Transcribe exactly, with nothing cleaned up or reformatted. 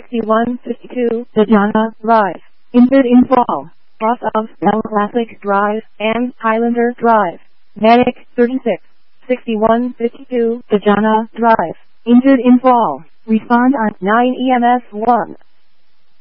sixty-one fifty-two Dejana Drive. Injured in fall. Cross of El Classic Drive and Highlander Drive. Medic thirty-six sixty-one fifty-two Dejana Drive. Injured in fall. Respond on nine E M S one.